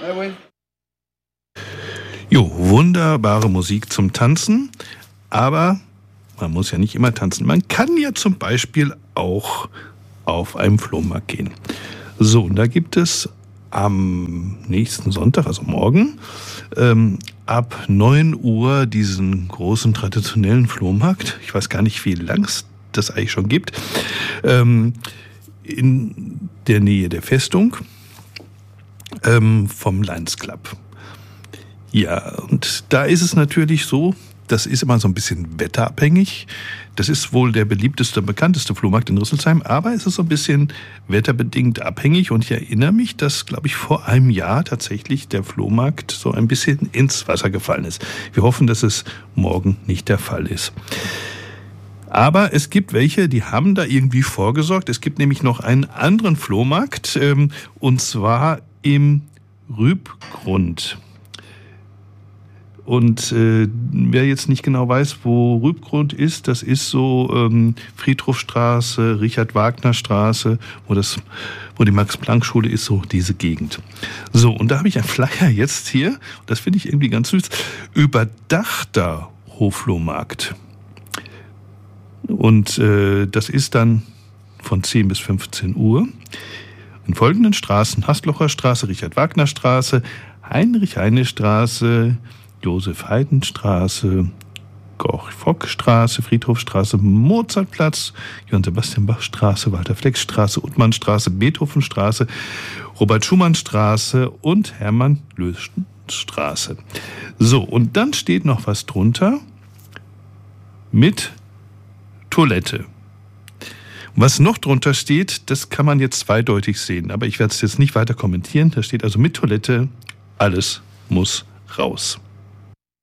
Jo, wunderbare Musik zum Tanzen, aber man muss ja nicht immer tanzen. Man kann ja zum Beispiel auch auf einem Flohmarkt gehen. So, und da gibt es am nächsten Sonntag, also morgen, ab 9 Uhr diesen großen traditionellen Flohmarkt. Ich weiß gar nicht, wie lang es das eigentlich schon gibt. In der Nähe der Festung vom Lions Club. Ja, und da ist es natürlich so, das ist immer so ein bisschen wetterabhängig. Das ist wohl der beliebteste und bekannteste Flohmarkt in Rüsselsheim, aber es ist so ein bisschen wetterbedingt abhängig. Und ich erinnere mich, dass, glaube ich, vor einem Jahr tatsächlich der Flohmarkt so ein bisschen ins Wasser gefallen ist. Wir hoffen, dass es morgen nicht der Fall ist. Aber es gibt welche, die haben da irgendwie vorgesorgt. Es gibt nämlich noch einen anderen Flohmarkt, und zwar im Rübgrund. Und wer jetzt nicht genau weiß, wo Rübgrund ist, das ist so Friedhofstraße, Richard-Wagner-Straße, wo die Max-Planck-Schule ist, so diese Gegend. So, und da habe ich einen Flyer jetzt hier, das finde ich irgendwie ganz süß, überdachter Hofflohmarkt. Und das ist dann von 10 bis 15 Uhr. In folgenden Straßen: Hastlocher Straße, Richard-Wagner-Straße, Heinrich-Heine-Straße, Josef-Haydn-Straße, Gorch-Fock-Straße, Friedhofstraße, Mozartplatz, Johann-Sebastian-Bach-Straße, Walter-Flex-Straße, Uttmannstraße, Beethoven-Straße, Robert-Schumann-Straße und Hermann-Löschen-Straße. So, und dann steht noch was drunter mit Toilette. Und was noch drunter steht, das kann man jetzt zweideutig sehen, aber ich werde es jetzt nicht weiter kommentieren. Da steht also mit Toilette, alles muss raus.